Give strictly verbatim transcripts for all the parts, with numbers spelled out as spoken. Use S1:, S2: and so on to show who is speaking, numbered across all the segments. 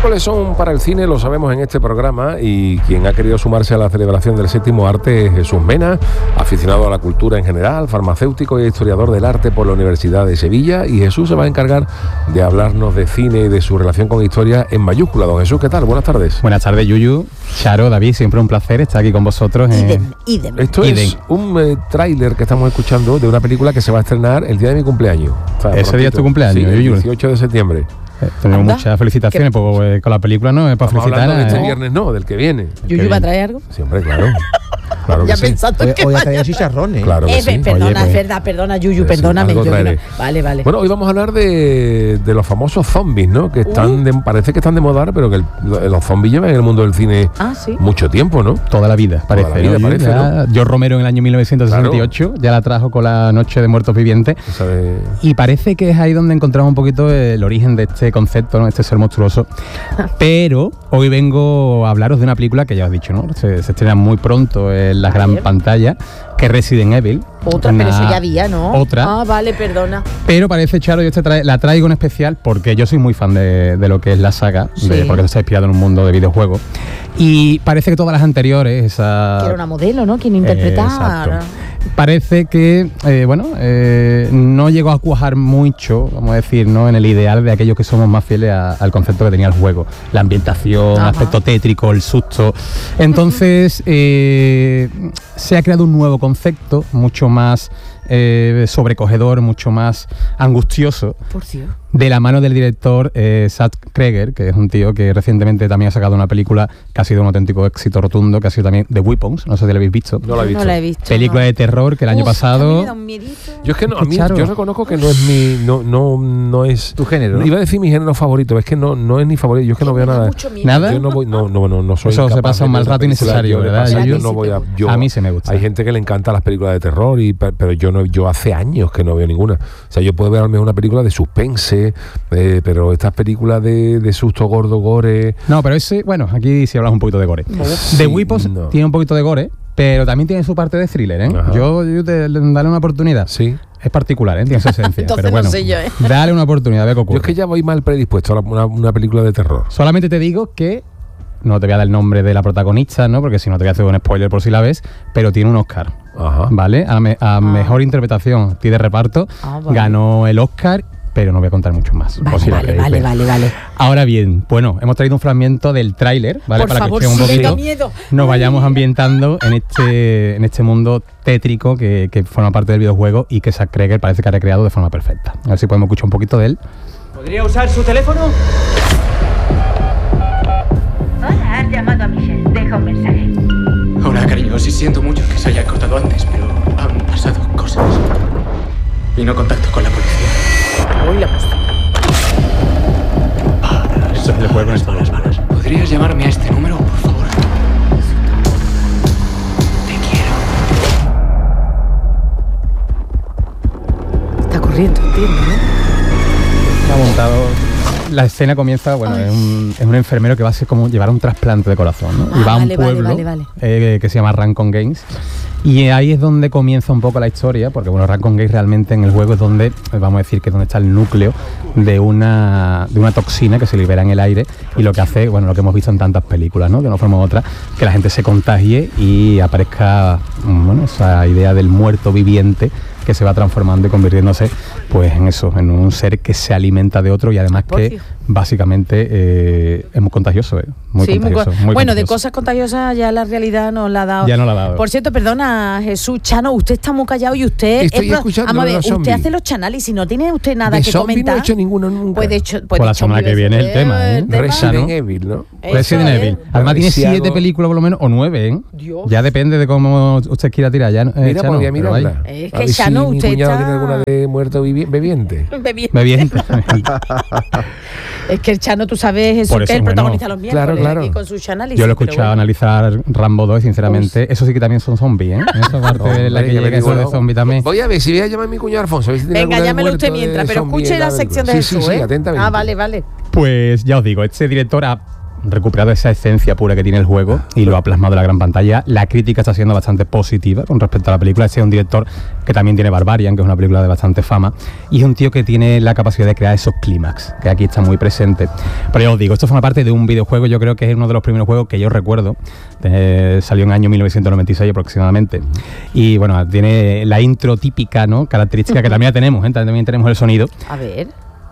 S1: miércoles son para el cine, lo sabemos en este programa, y quien ha querido sumarse a la celebración del séptimo arte es Jesús Mena, aficionado a la cultura en general, farmacéutico y historiador del arte por la Universidad de Sevilla, y Jesús se va a encargar de hablarnos de cine y de su relación con historia en mayúscula. Don Jesús, ¿qué tal? Buenas tardes.
S2: Buenas tardes, Yuyu, Charo, David, siempre un placer estar aquí con vosotros. En...
S3: Idem, idem.
S1: Esto
S2: idem.
S1: es un eh, tráiler que estamos escuchando de una película que se va a estrenar el día de mi cumpleaños. O sea,
S2: Ese
S1: prontito.
S2: día es tu cumpleaños,
S1: sí, el
S2: Yuyu.
S1: dieciocho de septiembre.
S2: Eh, tenemos
S3: Anda.
S2: muchas felicitaciones pues, eh, con la película, ¿no? Es para
S1: Estamos
S2: felicitar
S1: hablando de este
S2: a-
S1: viernes, no, del que viene.
S3: ¿Yuyu va a traer algo?
S1: Siempre, claro. Claro
S3: Ya
S1: que sí.
S3: pensando
S4: Hoy,
S3: que
S4: hoy ha
S3: vaya-
S4: traído chicharrones.
S1: Claro que
S3: Eh,
S1: sí.
S3: perdona,
S2: Oye, pues-
S3: es verdad, perdona, Yuyu,
S1: Sí,
S3: perdóname.
S1: algo
S3: yo
S1: traeré.
S3: no- Vale, vale.
S1: Bueno, hoy vamos a hablar de, de los famosos zombies, ¿no? Que están
S3: Uh.
S1: de- parece que están de moda, pero que el- lo- los zombies llevan en el mundo del cine
S3: Ah, sí.
S1: mucho tiempo, ¿no?
S2: Toda la vida, parece.
S1: la vida,
S2: ¿no?
S1: parece,
S2: Ya- George Romero en el año mil novecientos sesenta y ocho ya la trajo con la Noche de Muertos Vivientes.
S1: O sea, de-
S2: Y parece que es ahí donde encontramos un poquito el origen de este concepto, ¿no? Este ser monstruoso. Pero hoy vengo a hablaros de una película que ya os he dicho, ¿no? Se, se estrena muy pronto en la
S3: A
S2: gran
S3: ver.
S2: pantalla, que es Resident Evil.
S3: Otra,
S2: Una-
S3: pero eso ya había, ¿no?
S2: Otra.
S3: Ah, vale, perdona.
S2: Pero parece, Charo, yo este trae- la traigo en especial porque yo soy muy fan de, de lo que es la saga,
S3: Sí.
S2: de- porque está inspirado en un mundo de videojuegos. Y parece que todas las anteriores, esa...
S3: Que era una modelo, ¿no? Quien interpretaba.
S2: Exacto. Parece que, eh, bueno, eh, no llegó a cuajar mucho, vamos a decir, ¿no? En el ideal de aquellos que somos más fieles a- al concepto que tenía el juego. La ambientación,
S3: Ajá.
S2: el aspecto tétrico, el susto. Entonces, eh, se ha creado un nuevo concepto, mucho más eh, sobrecogedor, mucho más angustioso,
S3: Por Dios.
S2: de la mano del director eh, Zach Kreger, que es un tío que recientemente también ha sacado una película que ha sido un auténtico éxito rotundo, que ha sido también The Weapons, no sé si la habéis visto.
S1: No la he
S3: Yo
S1: visto.
S3: No la he visto.
S2: Película
S3: no.
S2: de terror que el año
S3: Uf, a mí
S2: pasado...
S3: me da un miedito.
S1: Yo es que no, a mí,
S2: Charo.
S1: yo reconozco que no es mi, no, no, no es
S4: Tu género, ¿no?
S1: Iba a decir mi género favorito, es que no, no es ni favorito. Yo es que no
S3: Me
S1: veo
S3: da
S1: nada.
S3: mucho miedo.
S2: ¿Nada?
S1: Yo no voy, no, no, no, no soy
S2: Eso se
S1: capaz
S2: pasa
S1: de
S2: un mal
S1: ver esa
S2: rato
S1: película.
S2: innecesario,
S1: Yo le
S2: ¿verdad?
S1: paso-
S3: A
S1: Yo
S3: mí
S1: no
S3: sí
S1: voy
S3: te
S1: a,
S3: gusta.
S1: yo-
S2: A mí sí me gusta.
S1: Hay gente que le encanta las películas de terror y pe- pero yo no, yo hace años que no veo ninguna. O sea, yo puedo ver al menos una película de suspense, eh, pero estas películas de, de susto gordo, gore.
S2: No, pero ese, bueno, aquí sí hablas un poquito de gore.
S1: Sí,
S2: The Weapons
S1: no.
S2: tiene un poquito de gore, pero también tiene su parte de thriller, ¿eh?
S1: Ajá.
S2: Yo, yo te, dale una oportunidad.
S1: Sí.
S2: Es particular, ¿eh? Tiene su esencia.
S3: Entonces
S2: pero
S3: no
S2: bueno,
S3: sé yo, ¿eh?
S2: dale una oportunidad, ve qué
S1: Yo
S2: ocurre.
S1: es que ya voy mal predispuesto a la- una, una película de terror.
S2: Solamente te digo que no te voy a dar el nombre de la protagonista, ¿no? Porque si no te voy a hacer un spoiler por si la ves, pero tiene un Oscar.
S1: Ajá.
S2: ¿Vale? A, me- a mejor interpretación, ti de reparto,
S3: Ah, vale.
S2: ganó el Oscar, pero no voy a contar mucho más. por
S3: Vale,
S2: si la
S3: vale,
S2: queréis
S3: vale,
S2: ver.
S3: vale, vale.
S2: Ahora bien, bueno, hemos traído un fragmento del tráiler, ¿vale?
S3: Por
S2: Para
S3: favor,
S2: que esté un
S3: sí, venga,
S2: poquito
S3: miedo.
S2: nos vayamos ambientando en este, en este mundo tétrico que, que forma parte del videojuego y que Zack Kreger parece que ha recreado de forma perfecta. A ver si podemos escuchar un poquito de él.
S5: ¿Podría usar su teléfono?
S6: Hola, has llamado a Michelle. Deja un mensaje.
S5: Hola, cariño. Sí, siento mucho que se haya cortado antes, pero han pasado cosas. Y no contacto con la policía.
S3: Uy, la música.
S2: Eso es el juego en
S5: Balas, balas. ¿Podrías llamarme a este número, por favor? Te quiero.
S3: Está corriendo, entiendo, ¿no?
S2: Ha montado. La escena comienza, bueno, es un, es un enfermero que va a ser como llevar un trasplante de corazón, ¿no?
S3: Ah,
S2: y va a un
S3: vale, vale,
S2: pueblo
S3: vale, vale.
S2: eh, que se llama Rancon Games. Y ahí es donde comienza un poco la historia, porque bueno, Rancon Games realmente en el juego es donde, eh, vamos a decir que es donde está el núcleo de una, de una toxina que se libera en el aire y lo que hace, bueno, lo que hemos visto en tantas películas, ¿no? De una forma u otra, que la gente se contagie y aparezca, mm, bueno, esa idea del muerto viviente que se va transformando y convirtiéndose pues en eso, en un ser que se alimenta de otro y además
S3: Por
S2: que
S3: Dios.
S2: básicamente eh, es muy contagioso, ¿eh? Muy
S3: Sí, muy
S2: contagioso.
S3: co-
S2: muy
S3: bueno, de
S2: contagioso.
S3: cosas contagiosas ya la realidad nos la ha dado.
S2: Ya no la ha dado.
S3: Por cierto, perdona, Jesús Chano, usted está muy callado y usted.
S1: Estoy
S3: es pro-
S1: escuchando
S3: Vamos a
S1: lo de
S3: ver,
S1: los
S3: usted
S1: zombies.
S3: hace los chanálisis, no tiene usted nada
S1: de
S3: que
S1: zombie
S3: comentar.
S1: no he hecho ninguno nunca.
S3: Pues de hecho, pues
S2: Por
S3: de
S2: la
S3: hecho,
S2: semana
S3: mil
S2: que viene
S3: veces
S2: el tema, ¿eh?
S3: el tema.
S1: Resident
S2: ¿no?
S1: Evil, ¿no?
S2: Resident
S3: Eso,
S2: Evil.
S3: ¿eh?
S2: Además tiene
S1: Si
S2: siete
S1: algo-
S2: películas por lo menos, o nueve, ¿eh?
S3: Dios.
S2: Ya depende de cómo usted quiera tirar. Ya, eh,
S1: Mira,
S2: Chano,
S1: podría
S2: pero vaya.
S1: mirarla.
S3: Es
S1: A
S3: que
S1: ver
S3: Chano,
S1: si mi
S3: usted
S1: cuñado
S3: está-
S1: tiene alguna de muerto vivi- bebiente.
S3: Bebiendo.
S2: Me bien.
S3: Es que el Chano, tú sabes, Jesús,
S2: Por
S3: que
S2: eso,
S3: es el
S2: bueno.
S3: protagonista los miércoles
S1: Claro, claro.
S3: aquí con sus análisis.
S2: Yo lo he
S3: pero
S2: escuchado
S3: bueno.
S2: analizar Rambo dos y sinceramente, eso sí que también son zombies, ¿eh? Esa parte de la
S1: Hombre,
S2: que
S1: ya
S2: llega
S1: me
S2: eso
S1: digo,
S2: de zombie también.
S1: Voy a ver si voy a llamar a mi cuñado Alfonso. A ver si tiene
S3: Venga,
S1: alguna de
S3: llámelo usted
S1: muerto de
S3: mientras, pero
S1: zombie
S3: escuche
S1: en
S3: la
S1: algo.
S3: sección de
S1: sí,
S3: Jesús,
S1: sí, sí,
S3: ¿eh?
S1: atentamente.
S3: Ah, vale, vale.
S2: Pues ya os digo, este director ha recuperado esa esencia pura que tiene el juego y lo ha plasmado en la gran pantalla. La crítica está siendo bastante positiva con respecto a la película. Este es un director que también tiene Barbarian, que es una película de bastante fama, y es un tío que tiene la capacidad de crear esos clímax, que aquí está muy presente. Pero ya os digo, esto forma parte de un videojuego, yo creo que es uno de los primeros juegos que yo recuerdo. Eh, salió en el año mil novecientos noventa y seis aproximadamente. Y bueno, tiene la intro típica, ¿no? Característica que también la tenemos, ¿eh? También tenemos el sonido.
S3: A ver.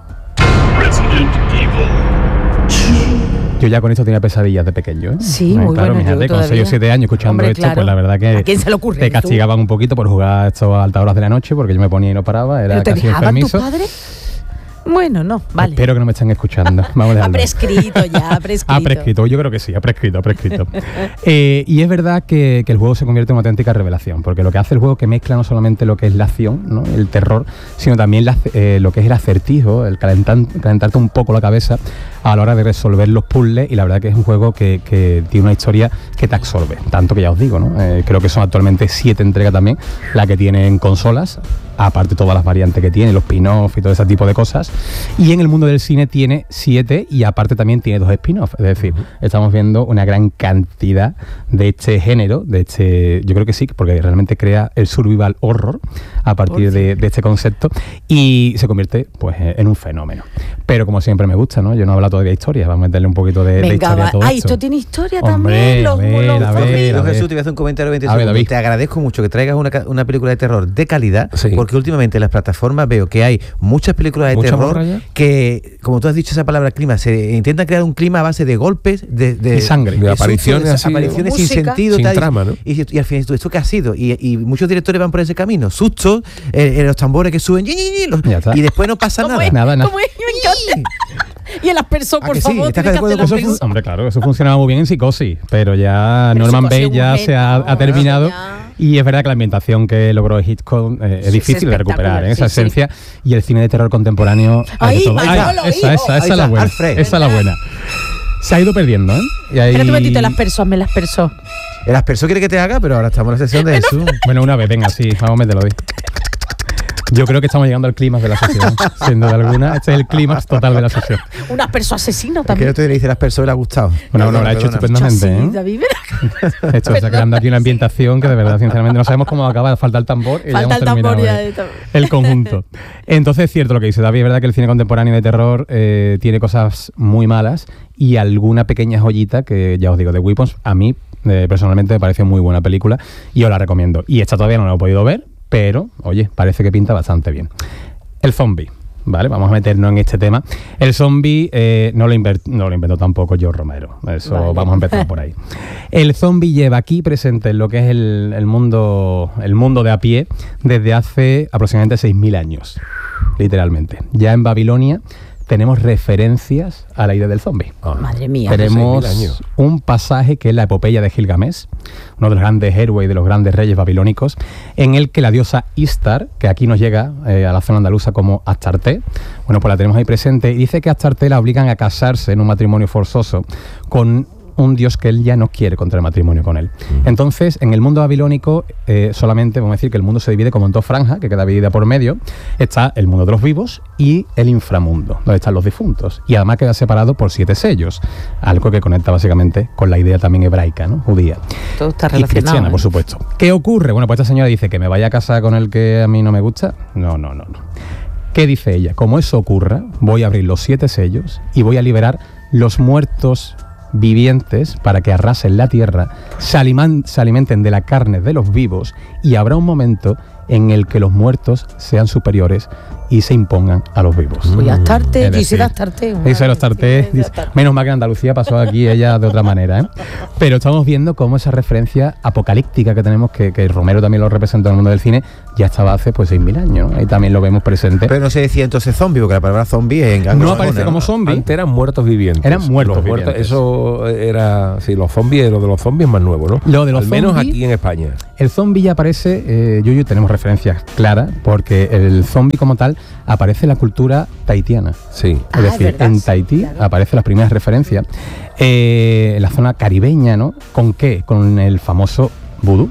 S2: Yo ya con esto tenía pesadillas de pequeño, ¿eh?
S3: Sí,
S2: eh,
S3: muy
S2: claro,
S3: bueno,
S2: fíjate,
S3: yo
S2: con seis o siete años escuchando
S3: Hombre,
S2: esto,
S3: claro.
S2: pues la verdad que
S3: ¿A quién se le ocurre?
S2: te castigaban un poquito por jugar esto a altas horas de la noche, porque yo me ponía y no paraba, era
S3: ¿Pero te
S2: casi
S3: dejaban tus
S2: enfermizo.
S3: padres? Bueno, no, vale.
S2: Espero que no me estén escuchando. Vamos a
S3: Ha
S2: dejarlo.
S3: prescrito ya, ha prescrito.
S2: Ha prescrito, yo creo que sí, ha prescrito, ha prescrito. eh, y es verdad que, que el juego se convierte en una auténtica revelación, porque lo que hace el juego es que mezcla no solamente lo que es la acción, ¿no? El terror, sino también la, eh, lo que es el acertijo, el calentar, calentarte un poco la cabeza a la hora de resolver los puzzles, y la verdad que es un juego que, que tiene una historia que te absorbe, tanto que ya os digo, ¿no? Eh, creo que son actualmente siete entregas también, la que tienen consolas, aparte todas las variantes que tiene, los spin-off y todo ese tipo de cosas. Y en el mundo del cine tiene siete y aparte también tiene dos spin-off. Es decir, uh-huh. estamos viendo una gran cantidad de este género, de este, yo creo que sí, porque realmente crea el survival horror a partir de, de este concepto y se convierte pues en un fenómeno. Pero como siempre me gusta, ¿no? Yo no he hablado todavía de historia, vamos a meterle un poquito de,
S3: Venga,
S2: de historia
S3: va.
S2: a todo
S3: Ah,
S2: esto.
S3: esto tiene historia
S2: Hombre,
S3: también. Los,
S2: a ver,
S3: los
S2: a ver,
S3: zombies.
S2: a ver.
S4: Jesús, te voy a hacer un comentario de veinte
S2: A ver,
S4: segundos.
S2: David.
S4: Te agradezco mucho que traigas una, una película de terror de calidad,
S1: Sí.
S4: porque últimamente en las plataformas veo que hay muchas películas de
S1: ¿Mucha
S4: terror
S1: morra ya?
S4: que, como tú has dicho esa palabra clima, se intentan crear un clima a base de golpes, de, de
S2: Y sangre.
S1: De
S4: sustos,
S1: apariciones así,
S4: apariciones sin
S3: música.
S4: sentido,
S1: Sin
S4: tal, y-
S1: trama, ¿no?
S4: y, y al final, ¿esto, ¿esto qué ha sido? Y, y muchos directores van por ese camino, sustos, eh, eh, los tambores que suben, ñi, ñi, ñi, los-
S2: Ya está.
S4: y después no pasa
S3: ¿Cómo
S4: nada.
S3: es?
S2: Nada, nada.
S3: ¿Cómo es? Me encanta. Y el aspersor,
S4: ¿A
S3: por
S4: que sí?
S3: favor.
S4: ¿Estás
S3: tiene
S4: de
S3: que
S4: acuerdo
S3: hacer
S4: con
S3: el
S4: eso?
S3: aspersor.
S2: Hombre, claro, eso funcionaba muy bien en Psicosis, pero ya
S3: Pero
S2: Norman
S3: Psicosis
S2: Bates ya
S3: es un
S2: se ha,
S3: genio,
S2: ha terminado
S3: ya.
S2: y es verdad que la ambientación que logró Hitchcock eh, es
S3: Sí,
S2: difícil
S3: es
S2: de recuperar,
S3: espectacular,
S2: ¿eh? esa
S3: sí, sí.
S2: esencia y el cine de terror contemporáneo. hay de
S3: Ahí,
S2: todo.
S3: Manolo,
S2: esa, esa,
S3: hijo.
S2: esa,
S4: Ahí
S2: es la
S4: está,
S2: buena.
S4: Alfred.
S2: Esa es la buena. Se ha ido perdiendo, ¿eh? Y ahí-
S3: Espérate un momentito, el aspersor, me el aspersor.
S4: El aspersor quiere que te haga, pero ahora estamos en la sesión de Jesús.
S2: Bueno, una vez, venga, sí, vamos a meterlo ahí. Yo creo que estamos llegando al clímax de la sesión, sin duda alguna. Este es el clímax total de la sesión.
S3: Un aspersor asesino
S4: Es que
S3: también.
S4: no te dice el aspersor, le ha gustado.
S2: Bueno, no, lo ha hecho
S4: Perdona.
S2: estupendamente,
S3: Así,
S2: ¿eh?
S3: David, verá.
S2: Esto está creando aquí una ambientación que de verdad, sinceramente, no sabemos cómo acaba. Falta el tambor y ya
S3: Falta
S2: hemos
S3: el tambor
S2: terminado
S3: ya
S2: el,
S3: de todo.
S2: el conjunto. Entonces es cierto lo que dice David, es verdad que el cine contemporáneo de terror eh, tiene cosas muy malas y alguna pequeña joyita que, ya os digo, The Weapons, a mí eh, personalmente me pareció muy buena película y os la recomiendo. Y esta todavía no la he podido ver, pero, oye, parece que pinta bastante bien. El zombie. Vale, vamos a meternos en este tema. El zombie eh, no, lo inver- no lo inventó tampoco George Romero. Eso
S3: Vale.
S2: vamos a empezar por ahí. El zombie lleva aquí presente en lo que es el, el mundo el mundo de a pie desde hace aproximadamente seis mil años, literalmente. Ya en Babilonia tenemos referencias a la idea del zombie.
S1: Ah,
S3: Madre mía.
S2: Tenemos
S1: seis mil años.
S2: un pasaje que es la epopeya de Gilgamesh, uno de los grandes héroes y de los grandes reyes babilónicos, en el que la diosa Istar, que aquí nos llega eh, a la zona andaluza como Astarte, bueno, pues la tenemos ahí presente, y dice que a Astarte la obligan a casarse en un matrimonio forzoso con un dios que él ya no quiere contraer matrimonio con él. Entonces, en el mundo babilónico, eh, solamente vamos a decir que el mundo se divide como en dos franjas, que queda dividida por medio. Está el mundo de los vivos y el inframundo, donde están los difuntos. Y además queda separado por siete sellos, algo que conecta básicamente con la idea también hebraica, ¿no? Judía.
S3: Todo está
S2: Y
S3: relacionado.
S2: cristiana,
S3: ¿eh?
S2: por supuesto. ¿Qué ocurre? Bueno, pues esta señora dice que me vaya a casa con el que a mí no me gusta. No, no, no, no. ¿Qué dice ella? Como eso ocurra, voy a abrir los siete sellos y voy a liberar los muertos vivientes para que arrasen la tierra, se, aliman- se alimenten de la carne de los vivos y habrá un momento en el que los muertos sean superiores y se impongan a los vivos.
S3: Voy a Astarte,
S2: Es
S3: yo hice
S2: decir,
S3: de Astarte. una
S2: Dice los
S3: vez,
S2: Tartés,
S3: sí, de
S2: dice-
S3: Astarte.
S2: menos mal que en Andalucía pasó aquí ella de otra manera, ¿eh? Pero estamos viendo cómo esa referencia apocalíptica que tenemos, que, que Romero también lo representó en el mundo del cine, ya estaba hace pues seis mil años, ¿no? Ahí también lo vemos presente.
S4: Pero no se decía entonces zombie, porque la palabra zombie es en
S2: no
S4: anglosajona,
S2: aparece como zombie.
S1: Antes eran muertos vivientes.
S2: Eran muertos
S1: Los
S2: vivientes.
S1: Eso era, sí, los zombies, lo de los zombies es más nuevo, ¿no?
S2: Lo de los
S1: Al menos
S2: zombies-
S1: aquí en España.
S2: El zombie ya aparece, eh, Yuyu, tenemos referencias claras, porque el zombie como tal aparece en la cultura tahitiana.
S1: Sí.
S3: Ah,
S2: Es
S3: es
S2: decir,
S3: verdad,
S2: en
S3: sí,
S2: Tahití
S3: claro.
S2: aparecen las primeras referencias. Eh, en la zona caribeña, ¿no? ¿Con qué? Con el famoso vudú.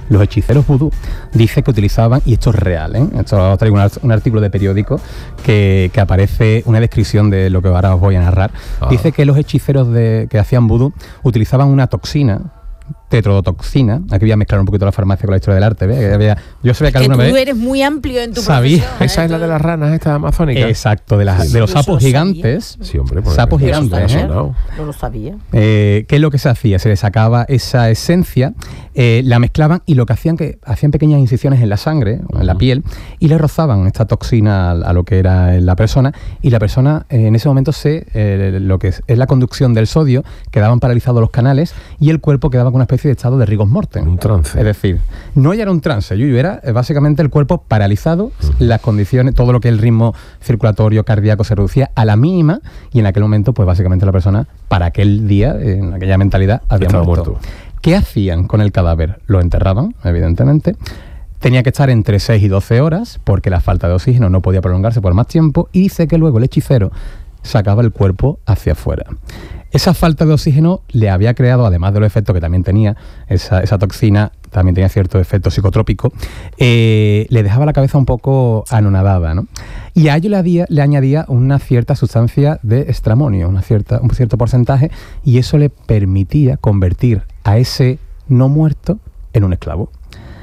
S2: Los hechiceros vudú dice que utilizaban, y esto es real, ¿eh? Esto os traigo un, un artículo de periódico que, que aparece una descripción de lo que ahora os voy a narrar. Ah. Dice que los hechiceros de, que hacían vudú utilizaban una toxina, tetrodotoxina. Aquí voy a mezclar un poquito la farmacia con la historia del arte. ¿Ve? Había, yo sabía que,
S3: que
S2: alguna
S3: tú
S2: vez
S3: eres muy amplio en tu
S2: sabía.
S3: profesión. ¿eh?
S1: Esa es la de las ranas, esta amazónica.
S2: Exacto, de, las,
S3: Sí,
S2: de los
S3: yo
S2: sapos
S3: eso
S2: gigantes.
S1: Sí, hombre, por
S2: sapos
S1: ejemplo,
S2: gigantes.
S1: eso
S2: ¿eh?
S1: está sonado.
S3: No lo sabía.
S2: Eh, ¿Qué es lo que se hacía? Se le sacaba esa esencia, eh, la mezclaban y lo que hacían que hacían pequeñas incisiones en la sangre, en la piel, y le rozaban esta toxina a, a lo que era la persona, y la persona eh, en ese momento se eh, lo que es, es la conducción del sodio, quedaban paralizados los canales y el cuerpo quedaba con una especie de estado de rigor mortem.
S1: Un trance.
S2: Es decir, no ya era un trance, Yuyu, era eh, básicamente el cuerpo paralizado, uh-huh. las condiciones, todo lo que el ritmo circulatorio cardíaco se reducía a la mínima, y en aquel momento pues básicamente la persona para aquel día, en aquella mentalidad, había
S1: Estaba
S2: muerto.
S1: muerto.
S2: ¿Qué hacían con el cadáver? Lo enterraban, evidentemente. Tenía que estar entre seis y doce horas, porque la falta de oxígeno no podía prolongarse por más tiempo, y dice que luego el hechicero sacaba el cuerpo hacia afuera. Esa falta de oxígeno le había creado, además de los efectos que también tenía, esa, esa toxina también tenía cierto efecto psicotrópico, eh, le dejaba la cabeza un poco anonadada, ¿no? Y a ello le, adía, le añadía una cierta sustancia de estramonio, una cierta, un cierto porcentaje, y eso le permitía convertir a ese no muerto en un esclavo.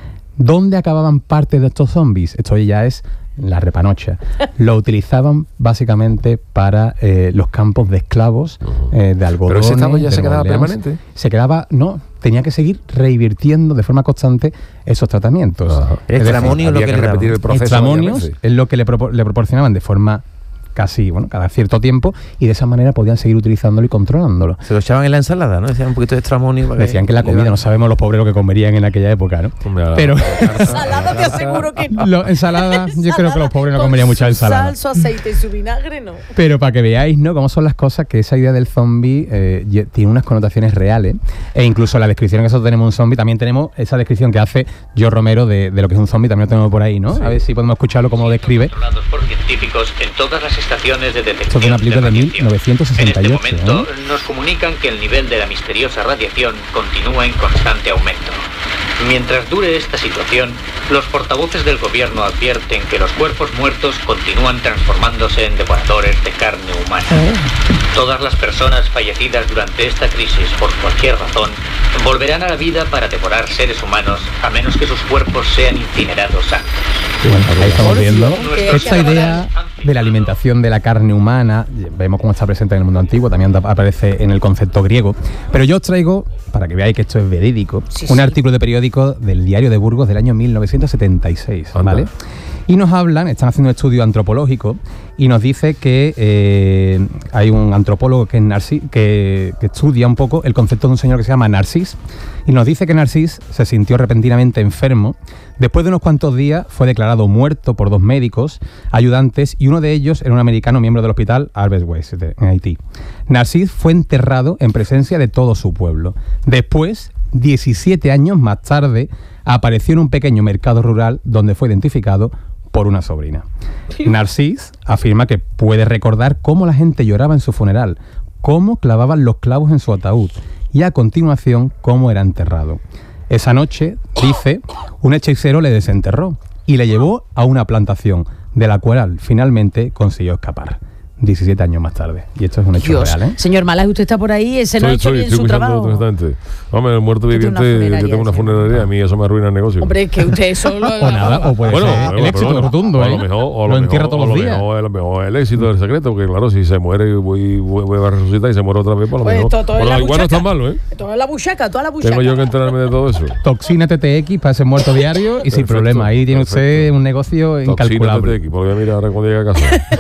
S2: ¿Dónde acababan parte de estos zombies? Esto ya es la repanocha. Lo utilizaban básicamente para eh, los campos de esclavos, eh, de algodón.
S1: ¿Pero ese estado ya se quedaba permanente?
S2: Se quedaba, no, tenía que seguir revirtiendo de forma constante esos tratamientos.
S4: Ajá. El estramonio es lo que,
S1: que
S4: le
S1: repetir
S4: daban.
S1: el proceso.
S2: Extramonios es lo que le, propor- le proporcionaban de forma casi, bueno, cada cierto tiempo, y de esa manera podían seguir utilizándolo y controlándolo.
S4: Se lo echaban en la ensalada, ¿no? Decían un poquito de estramonio. para
S2: Decían que la comida, no sabemos los pobres lo que comerían en aquella época, ¿no?
S1: Hombre,
S2: Pero
S3: Ensalada te aseguro que no.
S2: lo- ensalada, yo creo que los pobres no
S3: Con
S2: comerían mucha
S3: su
S2: ensalada.
S3: Sal, su aceite y su vinagre, no.
S2: Pero para que veáis, ¿no?, cómo son las cosas, que esa idea del zombie eh, ye- tiene unas connotaciones reales, e incluso la descripción que nosotros tenemos de un zombie, también tenemos esa descripción que hace Joe Romero de, de lo que es un zombie, también lo tenemos por ahí, ¿no?
S1: Sí.
S2: A ver si podemos escucharlo cómo lo describe.
S7: Controlados por científicos en todas las estaciones de detección.
S2: Esto es una película de mil
S7: radiación.
S2: novecientos sesenta y ocho.
S7: En este momento
S2: ¿eh?
S7: nos comunican que el nivel de la misteriosa radiación continúa en constante aumento. Mientras dure esta situación, los portavoces del gobierno advierten que los cuerpos muertos continúan transformándose en devoradores de carne humana. Todas las personas fallecidas durante esta crisis por cualquier razón volverán a la vida para devorar seres humanos, a menos que sus cuerpos sean incinerados antes.
S2: Bueno, ahí estamos viendo
S3: que
S2: esta
S3: hay que
S2: idea de la alimentación de la carne humana. Vemos cómo está presente en el mundo antiguo, también aparece en el concepto griego. Pero yo os traigo, para que veáis que esto es verídico,
S3: Sí,
S2: un
S3: sí.
S2: artículo de periódico del Diario de Burgos del año mil novecientos setenta y seis,
S1: Anda.
S2: ¿vale? Y nos hablan, están haciendo un estudio antropológico, y nos dice que eh, hay un antropólogo que, es Narcis, que, que estudia un poco el concepto de un señor que se llama Narcis, y nos dice que Narcis se sintió repentinamente enfermo. Después de unos cuantos días fue declarado muerto por dos médicos ayudantes, y uno de ellos era un americano miembro del hospital Albert Weiss en Haití. Narcis fue enterrado en presencia de todo su pueblo. Después, diecisiete años más tarde, apareció en un pequeño mercado rural donde fue identificado por una sobrina. Narcis afirma que puede recordar cómo la gente lloraba en su funeral, cómo clavaban los clavos en su ataúd y a continuación cómo era enterrado. Esa noche, dice, un hechicero le desenterró y le llevó a una plantación, de la cual finalmente consiguió escapar. diecisiete años más tarde. Y esto es un hecho
S3: Dios.
S2: real, ¿eh?
S3: Señor Malas, usted está por ahí, ese no ha hecho bien su trabajo.
S1: Perfectamente. Hombre, el muerto
S3: Usted tiene una
S1: viviente, yo
S3: funeraria,
S1: tengo una
S3: sí.
S1: funeraria, a mí eso me arruina el negocio.
S3: Hombre, es que usted solo...
S2: O nada, o puede
S1: Bueno,
S2: ser
S1: bueno,
S2: el éxito
S1: pero bueno,
S2: rotundo,
S1: o a
S2: ¿eh?
S1: lo mejor, o a
S2: lo
S1: lo
S2: entierra
S1: mejor,
S2: todos los
S1: o
S2: días.
S1: lo mejor, a lo mejor el éxito del secreto, porque claro, si se muere y voy, voy, voy a resucitar y se muere otra vez, por lo
S3: Pues
S1: mejor.
S3: todo, todo en
S1: Bueno,
S3: la
S1: igual no es tan
S3: buchaca.
S1: malo, ¿eh?
S3: Toda la buchaca, toda la buchaca.
S1: Tengo yo que enterarme de todo eso.
S2: Toxina T T X para ese muerto diario y sin
S1: Perfecto,
S2: problema. Ahí tiene usted
S1: perfecto.
S2: un negocio
S1: Toxina
S2: incalculable.
S1: T T X, porque mira ahora cuando llegue a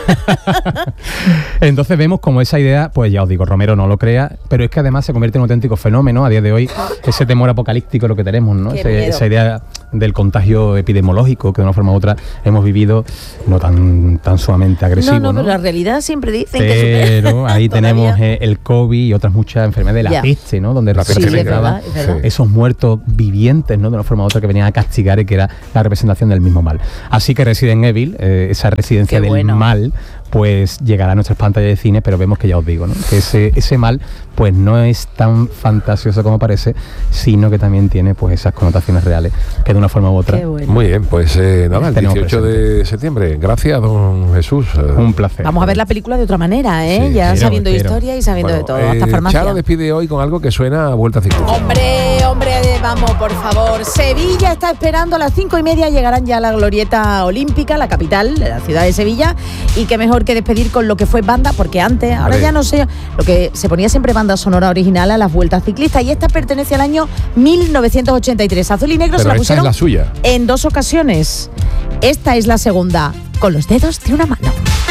S1: casa.
S2: Entonces vemos como esa idea, pues ya os digo, Romero no lo crea, pero es que además se convierte en un auténtico fenómeno a día de hoy, ese temor apocalíptico lo que tenemos, ¿no?
S3: Qué
S2: Ese-
S3: miedo.
S2: esa idea del contagio epidemiológico que de una forma u otra hemos vivido, no tan, tan sumamente agresivo,
S3: No, no,
S2: ¿no?
S3: pero la realidad siempre dicen que...
S2: Pero ahí
S3: Todavía.
S2: tenemos eh, el COVID y otras muchas enfermedades de la
S3: Ya.
S2: peste, ¿no? Donde
S1: La
S3: Sí,
S1: peste
S3: es
S1: negra.
S3: verdad, es verdad.
S1: Sí.
S2: esos muertos vivientes, ¿no? De una forma u otra que venían a castigar y que era la representación del mismo mal. Así que Resident Evil, eh, esa residencia
S3: Qué
S2: del
S3: bueno.
S2: mal, pues llegará a nuestras pantallas de cine, pero vemos que ya os digo, ¿no? Que ese, ese mal pues no es tan fantasioso como parece, sino que también tiene pues esas connotaciones reales, que de una forma u otra.
S3: Qué bueno.
S1: Muy bien, pues eh, nada, el
S2: Tenemos
S1: dieciocho de septiembre. Gracias, don Jesús.
S2: Un placer.
S3: Vamos a ver la película de otra manera, ¿eh?
S1: Sí,
S3: ya
S2: quiero,
S3: sabiendo
S2: quiero.
S3: historia y sabiendo
S1: Bueno,
S3: de todo,
S1: eh,
S3: hasta farmacia.
S1: Charo despide hoy con algo que suena a Vuelta Ciclista.
S3: Hombre, hombre, vamos, por favor. Sevilla está esperando a las cinco y media, llegarán ya a la glorieta olímpica, la capital de la ciudad de Sevilla, y qué mejor que despedir con lo que fue banda, porque antes, ahora
S1: Vale.
S3: ya no sé, lo que se ponía siempre banda sonora original a las vueltas ciclistas, y esta pertenece al año mil novecientos ochenta y tres. Azul y negro
S1: Pero
S3: se la
S1: esta
S3: pusieron
S1: es la suya.
S3: en dos ocasiones. Esta es la segunda, con los dedos de una mano.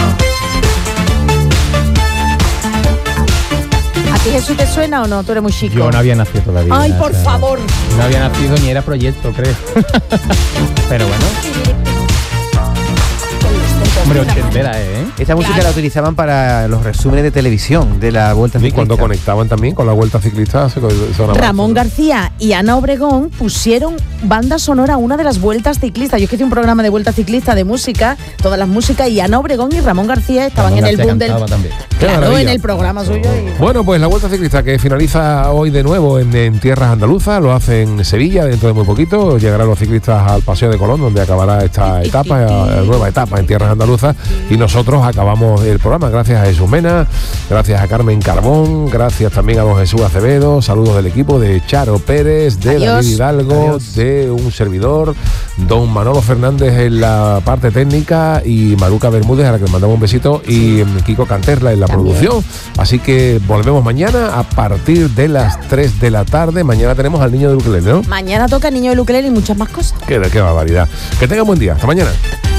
S3: ¿A ti Jesús te suena o no? Tú eres muy chico.
S2: Yo no había nacido todavía.
S3: Ay,
S2: o
S3: por
S2: sea,
S3: favor.
S2: No había nacido ni era proyecto, creo. Pero bueno, hombre, ochentera, ¿eh?
S4: Esta música
S3: Claro.
S4: la utilizaban para los resúmenes de televisión de la Vuelta
S1: Y
S4: Ciclista.
S1: cuando conectaban también con la Vuelta Ciclista, se sonaba.
S3: Ramón García y Ana Obregón pusieron banda sonora a una de las vueltas ciclistas. Yo es que hice un programa de vuelta ciclista de música, todas las músicas, y Ana Obregón y Ramón García estaban
S2: Ramón
S3: en el
S2: García
S3: boom del...
S2: cantaba también.
S1: Qué
S3: Claro,
S1: maravilla.
S3: en el programa suyo. Y...
S1: Bueno, pues la Vuelta Ciclista que finaliza hoy de nuevo en, en tierras andaluzas, lo hace en Sevilla dentro de muy poquito. Llegarán los ciclistas al Paseo de Colón, donde acabará esta etapa, la nueva etapa en tierras andaluzas, y nosotros acabamos el programa. Gracias a Jesús Mena, gracias a Carmen Carbón, gracias también a don Jesús Acevedo, saludos del equipo de Charo Pérez, de
S3: Adiós.
S1: David Hidalgo, de un servidor, don Manolo Fernández en la parte técnica y Maruca Bermúdez, a la que le mandamos un besito, y mm, Kiko Canterla en la
S3: También.
S1: producción. Así que volvemos mañana a partir de las tres de la tarde. Mañana tenemos al niño de ukelele, ¿no?
S3: Mañana toca Niño de Ukelele y muchas más cosas.
S1: Qué, qué barbaridad. Que tengan buen día. Hasta mañana.